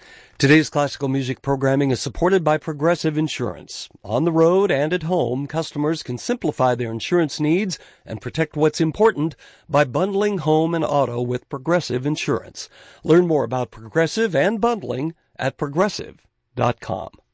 Today's classical music programming is supported by Progressive Insurance. On the road and at home, customers can simplify their insurance needs and protect what's important by bundling home and auto with Progressive Insurance. Learn more about Progressive and bundling at Progressive.com.